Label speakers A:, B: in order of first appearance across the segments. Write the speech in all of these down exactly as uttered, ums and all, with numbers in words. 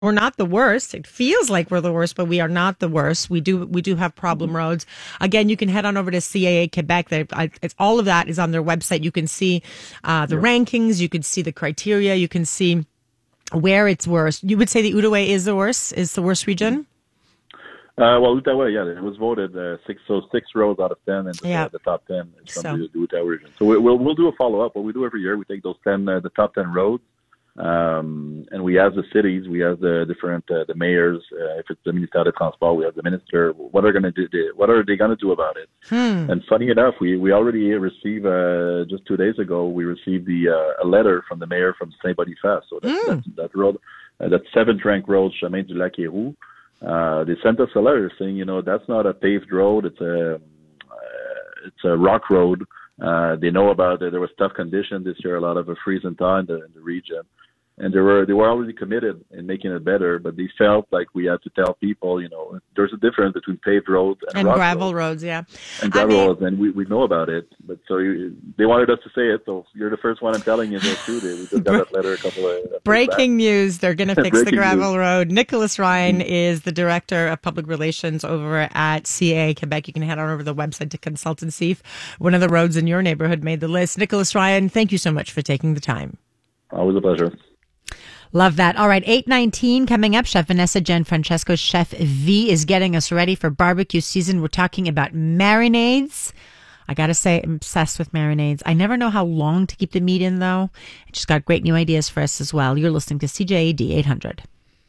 A: We're not the worst. It feels like we're the worst, but we are not the worst. We do we do have problem roads. Again, you can head on over to C A A Quebec. They, I, it's, all of that is on their website. You can see uh, the yeah. rankings. You can see the criteria. You can see where it's worse. You would say the Outaouais is the worst, is the worst region?
B: Uh, well, Outaouais, yeah, it was voted uh, six, so six roads out of ten in the,
A: yeah.
B: uh, the top ten is from
A: so.
B: the, the Outaouais region. So we, we'll we'll do a follow up. What we do every year, we take those ten, uh, the top ten roads, um, and we ask the cities, we ask the different uh, the mayors. Uh, if it's the Ministère des Transports, we have the minister. What are going to do? What are they going to do about it?
A: Hmm.
B: And funny enough, we we already received uh, just two days ago. We received the uh, a letter from the mayor from Saint Boniface. So that's,
A: mm.
B: that, that road, uh, that seventh ranked road, Chemin du Lac Héroux. Uh, they sent us a letter saying, you know, that's not a paved road. It's a, uh, it's a rock road. Uh, they know about it. There was tough conditions this year, a lot of a freeze and thaw in the, in the region. And they were, they were already committed in making it better, but they felt like we had to tell people, you know, there's a difference between paved roads and,
A: and
B: rock
A: gravel
B: roads.
A: roads, yeah.
B: And gravel
A: I mean,
B: roads, and we, we know about it. But so you, they wanted us to say it, so you're the first one I'm telling you this too. We just got that letter a couple of
A: Breaking news, they're going to fix the gravel
B: news.
A: road. Nicholas Ryan mm-hmm. is the Director of Public Relations over at C A A Quebec. You can head on over to the website to consult and see if one of the roads in your neighborhood made the list. Nicholas Ryan, thank you so much for taking the time.
B: Always a pleasure.
A: Love that. All right, eight nineteen coming up. Chef Vanessa Gianfrancesco, Chef V, is getting us ready for barbecue season. We're talking about marinades. I got to say, I'm obsessed with marinades. I never know how long to keep the meat in, though. It just got great new ideas for us as well. You're listening to C J A D eight hundred.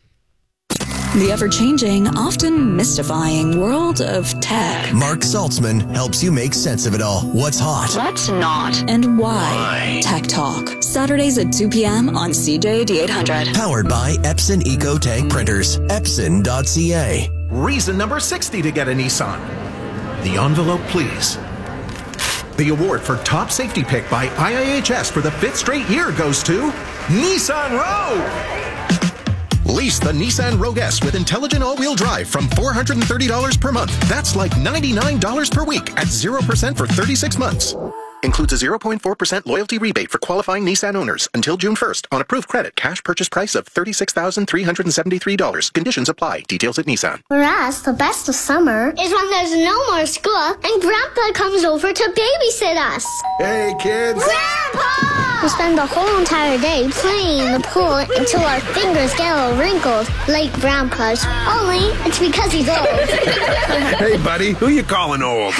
C: The ever-changing, often mystifying world of tech.
D: Mark Saltzman helps you make sense of it all. What's hot?
C: What's not? And why? why? Tech Talk. Saturdays at two p.m. on C J A D eight hundred.
D: Powered by Epson EcoTank Printers. Epson dot C A.
E: Reason number sixty to get a Nissan. The envelope, please. The award for top safety pick by I I H S for the fifth straight year goes to Nissan Rogue. Lease the Nissan Rogue S with intelligent all-wheel drive from four hundred thirty dollars per month. That's like ninety-nine dollars per week at zero percent for thirty-six months. Includes a zero point four percent loyalty rebate for qualifying Nissan owners until June first on approved credit. Cash purchase price of thirty-six thousand three hundred seventy-three dollars. Conditions apply. Details at Nissan.
F: For us, the best of summer is when there's no more school and Grandpa comes over to babysit us.
E: Hey, kids.
F: Grandpa! We spend the whole entire day playing in the pool until our fingers get all wrinkled, like Grandpa's. Only it's because he's old.
E: Hey, buddy, who you calling old?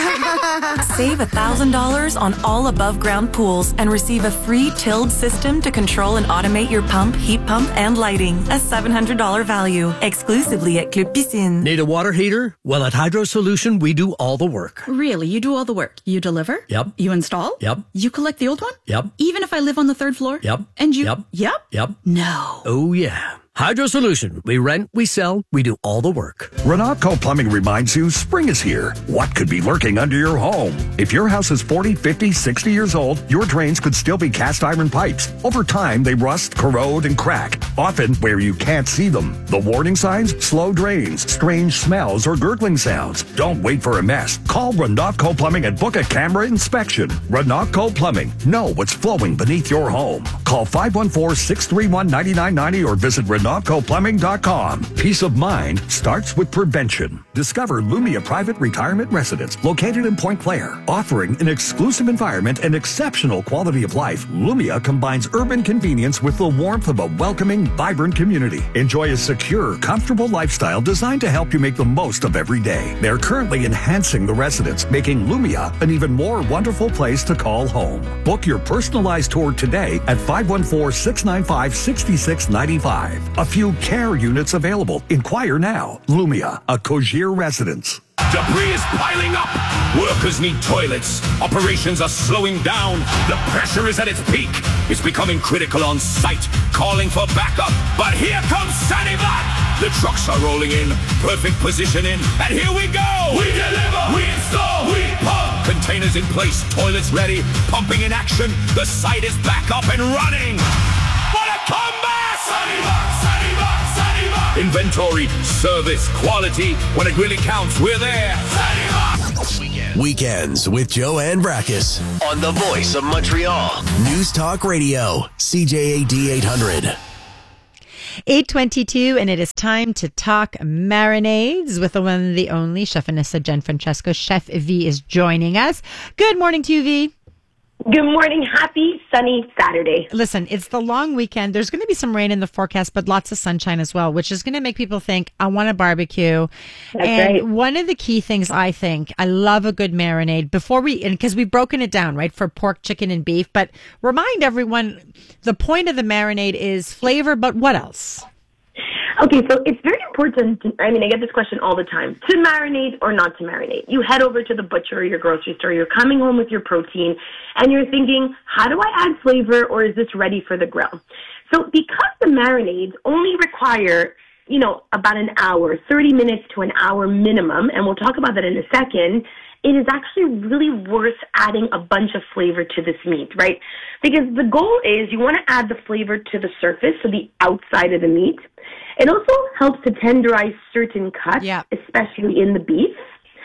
G: Save one thousand dollars on all above-ground pools and receive a free tilled system to control and automate your pump, heat pump, and lighting. A seven hundred dollars value, exclusively at Club Piscine.
H: Need a water heater? Well, at Hydro Solution, we do all the work.
I: Really? You do all the work? You deliver?
H: Yep.
I: You install?
H: Yep.
I: You collect the old one?
H: Yep.
I: Even if I live on the third floor?
H: Yep.
I: And you?
H: Yep.
I: Yep?
H: Yep.
I: No.
H: Oh, yeah. Hydro Solution. We rent, we sell, we do all the work.
J: Renatco Plumbing reminds you spring is here. What could be lurking under your home? If your house is forty, fifty, sixty years old, your drains could still be cast iron pipes. Over time, they rust, corrode, and crack, often where you can't see them. The warning signs? Slow drains, strange smells, or gurgling sounds. Don't wait for a mess. Call Renatco Plumbing and book a camera inspection. Renatco Plumbing. Know what's flowing beneath your home. Call five one four, six three one, nine nine nine zero or visit Renatco Plumbing dot com. Peace of mind starts with prevention. Discover Lumia Private Retirement Residence, located in Point Claire. Offering an exclusive environment and exceptional quality of life, Lumia combines urban convenience with the warmth of a welcoming, vibrant community. Enjoy a secure, comfortable lifestyle designed to help you make the most of every day. They're currently enhancing the residence, making Lumia an even more wonderful place to call home. Book your personalized tour today at five one four, six nine five, six six nine five. A few care units available. Inquire now. Lumia, a Cogir residence.
K: Debris is piling up. Workers need toilets. Operations are slowing down. The pressure is at its peak. It's becoming critical on site, calling for backup. But here comes Sanivac. The trucks are rolling in, perfect positioning, and here we go. We deliver, we install, we pump. Containers in place, toilets ready, pumping in action. The site is back up and running. What a comeback! Sanivac, Sanivac, Sanivac. Inventory, service, quality. When it really counts, we're there. Sanivac.
D: Weekends with Joanne Brakis on the Voice of Montreal. News Talk Radio, C J A D eight hundred.
A: eight twenty-two, and it is time to talk marinades with the one, the only Chef Vanessa Gianfrancesco. Chef V is joining us. Good morning to you, V.
L: Good morning. Happy sunny Saturday.
A: Listen, it's the long weekend. There's going to be some rain in the forecast, but lots of sunshine as well, which is going to make people think, I want a barbecue.
L: That's
A: and
L: right.
A: One of the key things I think, I love a good marinade before we, and because we've broken it down, right, for pork, chicken, and beef, but remind everyone the point of the marinade is flavor, but what else?
L: Okay, so it's very important. To, I mean, I get this question all the time. To marinate or not to marinate? You head over to the butcher or your grocery store. You're coming home with your protein, and you're thinking, how do I add flavor, or is this ready for the grill? So because the marinades only require, you know, about an hour, thirty minutes to an hour minimum, and we'll talk about that in a second, it is actually really worth adding a bunch of flavor to this meat, right? Because the goal is you want to add the flavor to the surface, so the outside of the meat. It also helps to tenderize certain cuts,
A: yeah.
L: especially in the beef.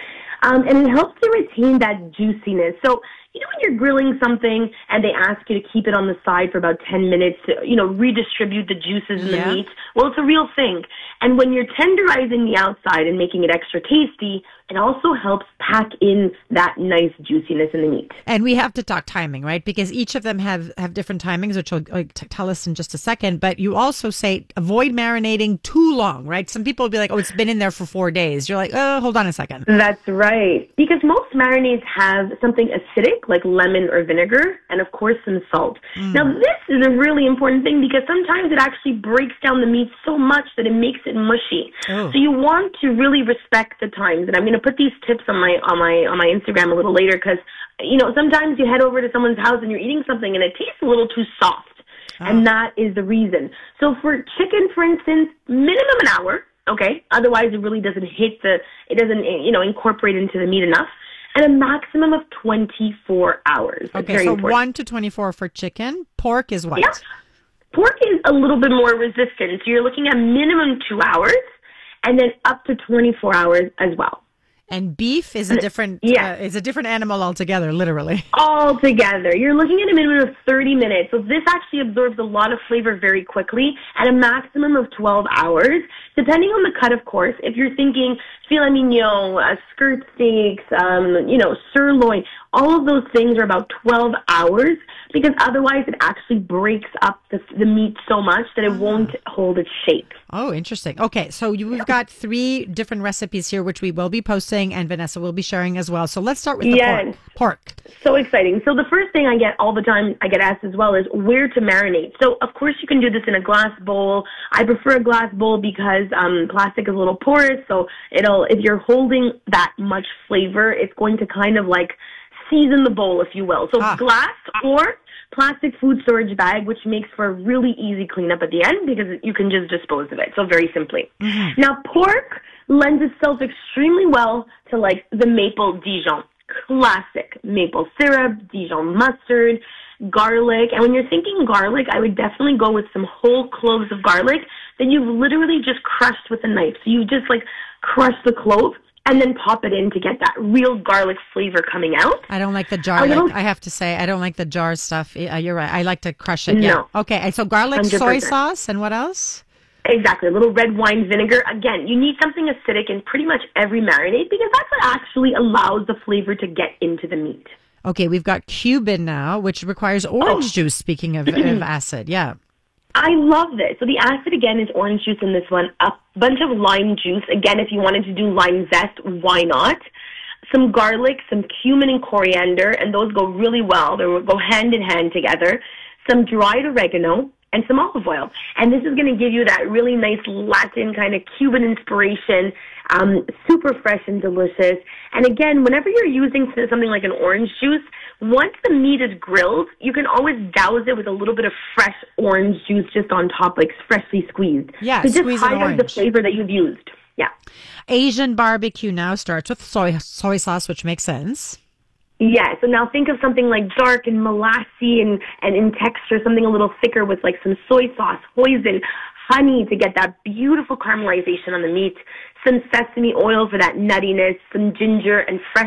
L: Um, and it helps to retain that juiciness. So, you know, when you're grilling something and they ask you to keep it on the side for about ten minutes to, you know, redistribute the juices in
A: yeah.
L: the meat, well, it's a real thing. And when you're tenderizing the outside and making it extra tasty, it also helps pack in that nice juiciness in the meat.
A: And we have to talk timing, right? Because each of them have, have different timings, which you'll uh, t- tell us in just a second. But you also say avoid marinating too long, right? Some people will be like, oh, it's been in there for four days. You're like, oh, hold on a second.
L: That's right. Because most marinades have something acidic, like lemon or vinegar, and of course some salt. Mm. Now, this is a really important thing because sometimes it actually breaks down the meat so much that it makes it mushy. Oh. So you want to really respect the times. And I'm going to put these tips on my on my on my Instagram a little later because, you know, sometimes you head over to someone's house and you're eating something and it tastes a little too soft. Oh. And that is the reason. So for chicken, for instance, minimum an hour. Okay. Otherwise, it really doesn't hit the, it doesn't, you know, incorporate into the meat enough. And a maximum of twenty-four hours. That's
A: okay.
L: very
A: So
L: important.
A: one to twenty-four for chicken. Pork is what?
L: Yeah. Pork is a little bit more resistant. So you're looking at minimum two hours and then up to twenty-four hours as well.
A: And beef is a different,
L: yeah.
A: uh, is a different animal altogether, literally.
L: Altogether. You're looking at a minimum of thirty minutes. So this actually absorbs a lot of flavor very quickly at a maximum of twelve hours, depending on the cut, of course. If you're thinking filet mignon, uh, skirt steaks, um, you know, sirloin, all of those things are about twelve hours because otherwise it actually breaks up the, the meat so much that it won't hold its shape.
A: Oh, interesting. Okay, so you, we've got three different recipes here, which we will be posting and Vanessa will be sharing as well. So let's start with the
L: yes.
A: pork. Pork.
L: So exciting. So the first thing I get all the time, I get asked as well, is where to marinate. So, of course, you can do this in a glass bowl. I prefer a glass bowl because um, plastic is a little porous, so it'll, if you're holding that much flavor, it's going to kind of like season the bowl, if you will. So ah. glass or plastic food storage bag, which makes for a really easy cleanup at the end because you can just dispose of it. So very simply. Mm-hmm. Now, pork lends itself extremely well to like the maple Dijon. Classic maple syrup, Dijon mustard, garlic. And when you're thinking garlic, I would definitely go with some whole cloves of garlic that you've literally just crushed with a knife. So you just like crush the clove and then pop it in to get that real garlic flavor coming out.
A: I don't like the jar. Like, I have to say, I don't like the jar stuff. You're right. I like to crush it. No. Yeah. Okay. So garlic, one hundred percent soy sauce, and what else?
L: Exactly. A little red wine vinegar. Again, you need something acidic in pretty much every marinade because that's what actually allows the flavor to get into the meat.
A: Okay. We've got Cuban now, which requires orange oh. juice, speaking of, of acid. Yeah.
L: I love this. So the acid, again, is orange juice in this one. A bunch of lime juice. Again, if you wanted to do lime zest, why not? Some garlic, some cumin and coriander, and those go really well. They will go hand in hand together. Some dried oregano and some olive oil. And this is going to give you that really nice Latin kind of Cuban inspiration, um, super fresh and delicious. And again, whenever you're using something like an orange juice, once the meat is grilled, you can always douse it with a little bit of fresh orange juice just on top, like freshly squeezed.
A: Yeah,
L: to just
A: squeeze
L: highlight the flavor that you've used. Yeah.
A: Asian barbecue now starts with soy soy sauce, which makes sense.
L: Yeah, so now think of something like dark and molassy and, and in texture, something a little thicker with like some soy sauce, hoisin, honey to get that beautiful caramelization on the meat, some sesame oil for that nuttiness, some ginger and fresh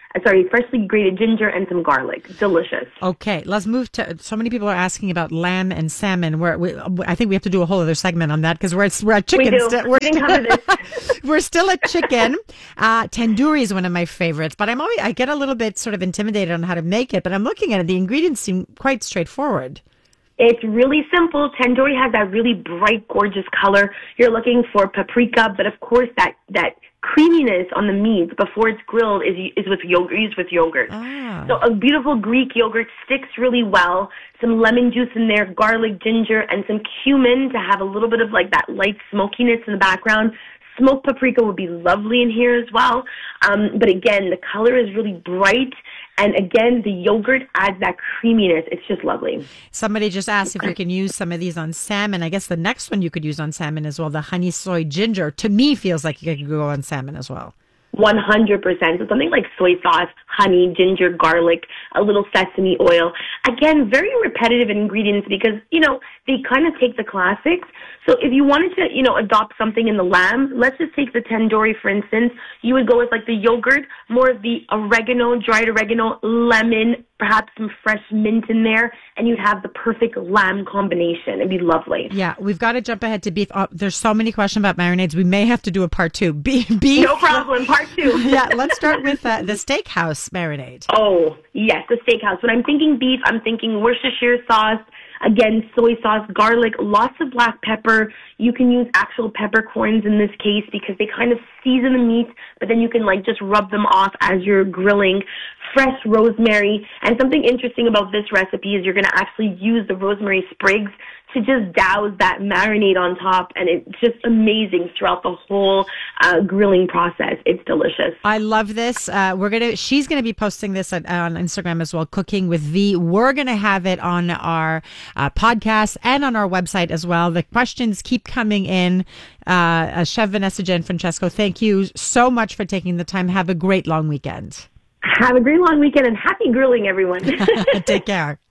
L: uh, sorry, freshly grated ginger and some garlic. Delicious.
A: Okay, let's move to. So many people are asking about lamb and salmon. We're, we, I think we have to do a whole other segment on that because we're we're at chicken.
L: We do.
A: St-
L: We're,
A: we're,
L: didn't cover this.
A: we're still at chicken. Uh, tandoori is one of my favorites, but I'm always I get a little bit sort of intimidated on how to make it. But I'm looking at it; the ingredients seem quite straightforward.
L: It's really simple. Tandoori has that really bright, gorgeous color. You're looking for paprika, but of course that, that creaminess on the meat before it's grilled is is with yogurt, used with yogurt.
A: Ah.
L: So a beautiful Greek yogurt sticks really well. Some lemon juice in there, garlic, ginger, and some cumin to have a little bit of like that light smokiness in the background. Smoked paprika would be lovely in here as well. Um, but again, the color is really bright. And again, the yogurt adds that creaminess. It's just lovely.
A: Somebody just asked if you can use some of these on salmon. I guess the next one you could use on salmon as well, the honey soy ginger, to me feels like it could go on salmon as well.
L: one hundred percent. So something like soy sauce, honey, ginger, garlic, a little sesame oil. Again, very repetitive ingredients because, you know, they kind of take the classics. So if you wanted to, you know, adopt something in the lamb, let's just take the tandoori, for instance. You would go with like the yogurt, more of the oregano, dried oregano, lemon, perhaps some fresh mint in there, and you'd have the perfect lamb combination. It'd be lovely.
A: Yeah, we've got to jump ahead to beef. Oh, there's so many questions about marinades. We may have to do a part two. Beef. beef.
L: No problem. Part two.
A: Yeah, let's start with uh, the steakhouse marinade.
L: Oh, yes, the steakhouse. When I'm thinking beef, I'm thinking Worcestershire sauce. Again, soy sauce, garlic, lots of black pepper. You can use actual peppercorns in this case because they kind of season the meat, but then you can like just rub them off as you're grilling. Fresh rosemary. And something interesting about this recipe is you're going to actually use the rosemary sprigs to just douse that marinade on top, and it's just amazing throughout the whole uh, grilling process. It's delicious.
A: I love this. Uh, we're gonna. She's gonna be posting this on, on Instagram as well. Cooking with V. We're gonna have it on our uh, podcast and on our website as well. The questions keep coming in. Uh, uh, Chef Vanessa Gianfrancesco, thank you so much for taking the time. Have a great long weekend.
L: Have a great long weekend and happy grilling, everyone.
A: Take care.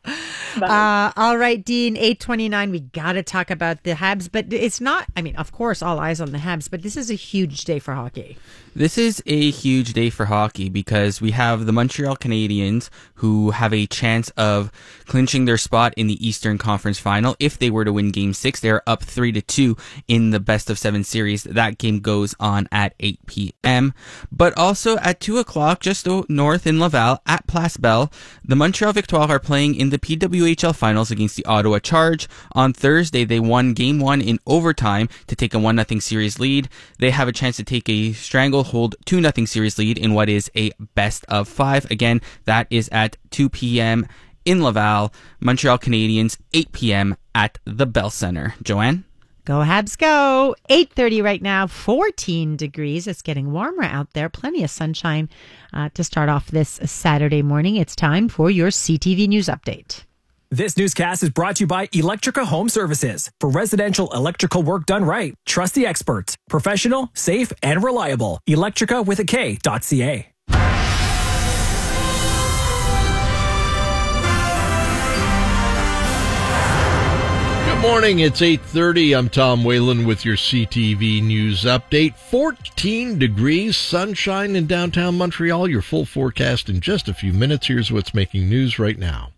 A: Uh, all right, Dean, eight twenty-nine. We got to talk about the Habs, but it's not, I mean, of course, all eyes on the Habs, but this is a huge day for hockey.
M: This is a huge day for hockey because we have the Montreal Canadiens who have a chance of clinching their spot in the Eastern Conference Final. If they were to win Game six, they're up three to two in the best of seven series. That game goes on at eight p.m. But also at two o'clock, just north in Laval, at Place Belle, the Montreal Victoire are playing in the P W H L Finals against the Ottawa Charge. On Thursday, they won Game one in overtime to take a one nothing series lead. They have a chance to take a stranglehold two nothing series lead in what is a best of five. Again, that is at two p.m. in Laval. Montreal Canadiens, eight p.m. at the Bell Center. Joanne?
A: Go Habs go. eight thirty right now, fourteen degrees. It's getting warmer out there. Plenty of sunshine uh, to start off this Saturday morning. It's time for your C T V News Update.
N: This newscast is brought to you by Electrica Home Services. For residential electrical work done right, trust the experts. Professional, safe, and reliable. Electrica with a K dot C A.
O: Good morning, it's eight thirty. I'm Tom Whalen with your C T V News Update. fourteen degrees, sunshine in downtown Montreal. Your full forecast in just a few minutes. Here's what's making news right now.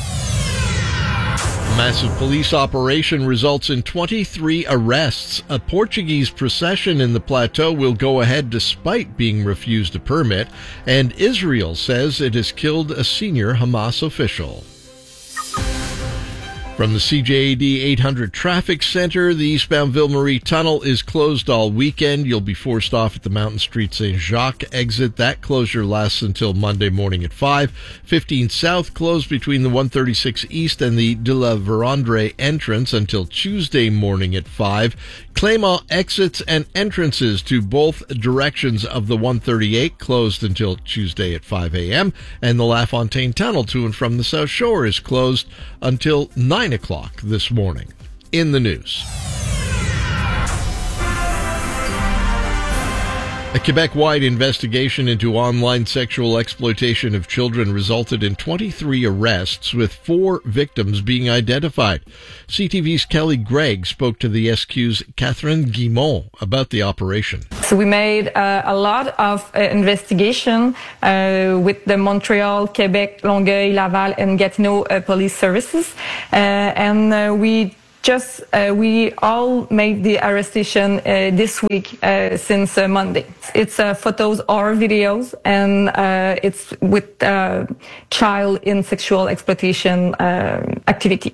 O: A massive police operation results in twenty-three arrests. A Portuguese procession in the plateau will go ahead despite being refused a permit. And Israel says it has killed a senior Hamas official. From the C J A D eight hundred Traffic Center, the eastbound Ville-Marie Tunnel is closed all weekend. You'll be forced off at the Mountain Street Saint Jacques exit. That closure lasts until Monday morning at five. fifteen South closed between the one thirty-six East and the De La Vérendrye entrance until Tuesday morning at five. Clément exits and entrances to both directions of the one thirty-eight closed until Tuesday at five a.m. And the LaFontaine Tunnel to and from the South Shore is closed until nine o'clock this morning. In the news. A Quebec-wide investigation into online sexual exploitation of children resulted in twenty-three arrests, with four victims being identified. C T V's Kelly Gregg spoke to the S Q's Catherine Guimont about the operation.
P: So we made uh, a lot of uh, investigation uh, with the Montreal, Quebec, Longueuil, Laval, and Gatineau uh, police services, uh, and uh, we just uh, we all made the arrestation uh, this week uh, since uh, Monday. It's uh, photos or videos, and uh, it's with uh, child in sexual exploitation uh, activity.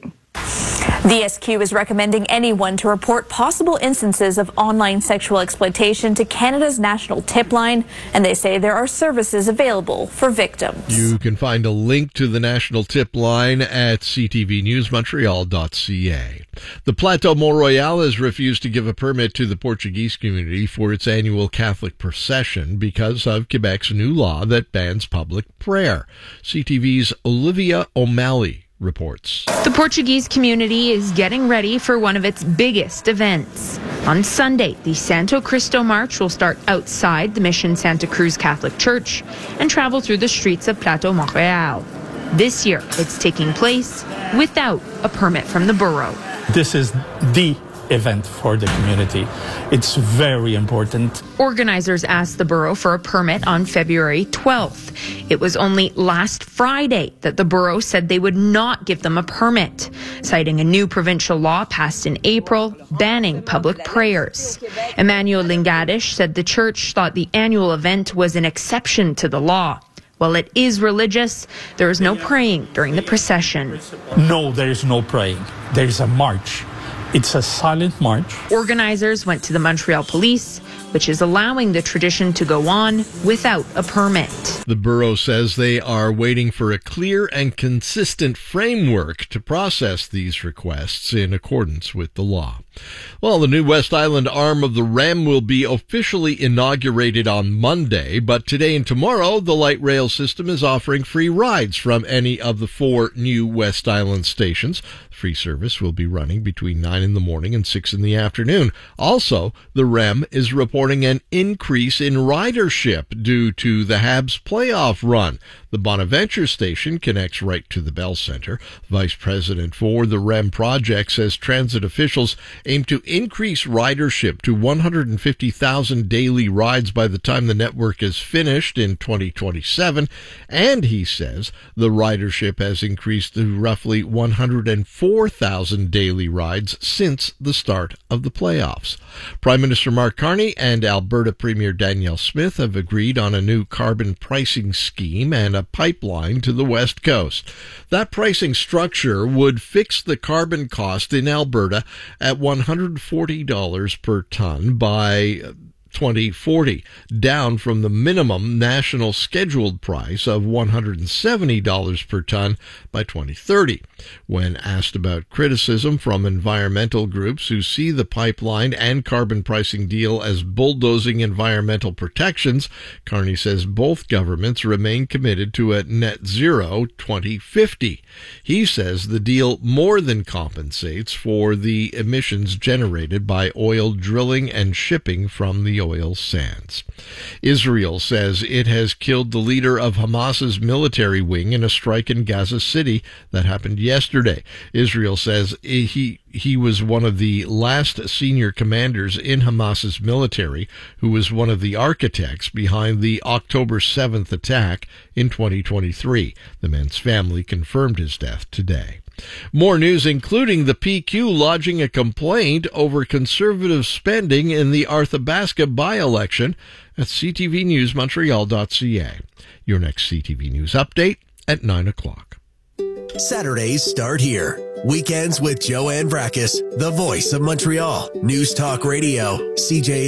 Q: The S Q is recommending anyone to report possible instances of online sexual exploitation to Canada's National Tip Line, and they say there are services available for victims.
O: You can find a link to the National Tip Line at c t v news montreal dot c a. The Plateau Mont Royal has refused to give a permit to the Portuguese community for its annual Catholic procession because of Quebec's new law that bans public prayer. C T V's Olivia O'Malley reports.
R: The Portuguese community is getting ready for one of its biggest events. On Sunday, the Santo Cristo March will start outside the Mission Santa Cruz Catholic Church and travel through the streets of Plateau Montréal. This year, it's taking place without a permit from the borough.
S: This is the event for the community. It's very important.
R: Organizers asked the borough for a permit on February twelfth. It was only last Friday that the borough said they would not give them a permit, citing a new provincial law passed in April banning public prayers. Emmanuel Lingadish said the church thought the annual event was an exception to the law. While it is religious, there is no praying during the procession.
S: No, there is no praying. There is a march. It's a silent march.
R: Organizers went to the Montreal Police, which is allowing the tradition to go on without a permit.
O: The borough says they are waiting for a clear and consistent framework to process these requests in accordance with the law. Well, the new West Island arm of the R E M will be officially inaugurated on Monday, but today and tomorrow, the light rail system is offering free rides from any of the four new West Island stations. Free service will be running between nine in the morning and six in the afternoon. Also, the R E M is reporting an increase in ridership due to the Habs playoff run. The Bonaventure station connects right to the Bell Centre. Vice President for the R E M project says transit officials aim to increase ridership to one hundred fifty thousand daily rides by the time the network is finished in twenty twenty-seven. And he says the ridership has increased to roughly one hundred four thousand daily rides since the start of the playoffs. Prime Minister Mark Carney and Alberta Premier Danielle Smith have agreed on a new carbon pricing scheme and a pipeline to the West Coast. That pricing structure would fix the carbon cost in Alberta at one hundred forty dollars per ton by twenty forty, down from the minimum national scheduled price of one hundred seventy dollars per ton by twenty thirty. When asked about criticism from environmental groups who see the pipeline and carbon pricing deal as bulldozing environmental protections, Carney says both governments remain committed to a net zero twenty fifty. He says the deal more than compensates for the emissions generated by oil drilling and shipping from the oil sands. Israel says it has killed the leader of Hamas's military wing in a strike in Gaza City that happened yesterday. Israel says he he was one of the last senior commanders in Hamas's military who was one of the architects behind the October seventh attack in twenty twenty-three. The man's family confirmed his death today. More news, including the P Q lodging a complaint over conservative spending in the Arthabaska by-election at c t v news montreal dot c a. Your next C T V News update at nine o'clock.
D: Saturdays start here. Weekends with Joanne Brakis, the voice of Montreal. News Talk Radio, C J